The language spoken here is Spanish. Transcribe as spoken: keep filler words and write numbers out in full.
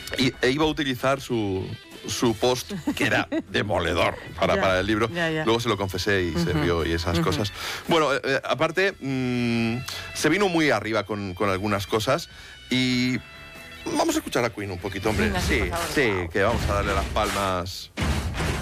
y, e iba a utilizar su, su post, que era demoledor para, Ya, para el libro. ya, ya. Luego se lo confesé y Uh-huh. se rió y esas Uh-huh. cosas. Bueno, eh, aparte, mmm, se vino muy arriba con, con algunas cosas y vamos a escuchar a Queen un poquito, hombre. Venga, sí, sí, por favor. sí, que vamos a darle las palmas.